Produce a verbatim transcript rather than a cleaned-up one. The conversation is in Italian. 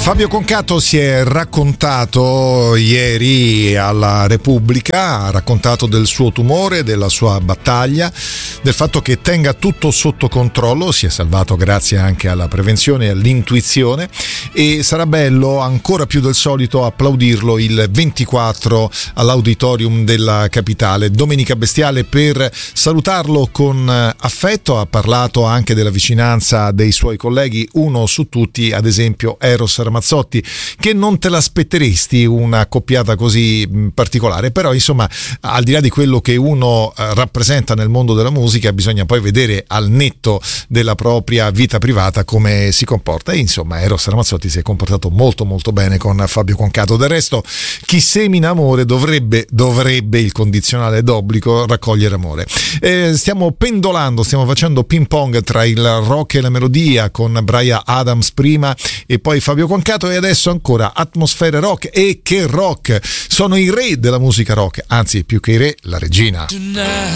Fabio Concato si è raccontato ieri alla Repubblica, ha raccontato del suo tumore, della sua battaglia, del fatto che tenga tutto sotto controllo, si è salvato grazie anche alla prevenzione e all'intuizione, e sarà bello ancora più del solito applaudirlo il ventiquattro all'Auditorium della Capitale. Domenica Bestiale per salutarlo con affetto, ha parlato anche della vicinanza dei suoi colleghi, uno su tutti ad esempio Eros Ramazzotti, che non te l'aspetteresti una coppiata così particolare, però insomma al di là di quello che uno eh, rappresenta nel mondo della musica bisogna poi vedere al netto della propria vita privata come si comporta, e insomma Eros Ramazzotti si è comportato molto molto bene con Fabio Concato. Del resto chi semina amore dovrebbe, dovrebbe il condizionale d'obbligo raccogliere amore. Eh, stiamo pendolando, stiamo facendo ping pong tra il rock e la melodia con Bryan Adams prima e poi Fabio Concato, e adesso ancora atmosfere rock. E che rock! Sono i re della musica rock, anzi più che i re, la regina. Tonight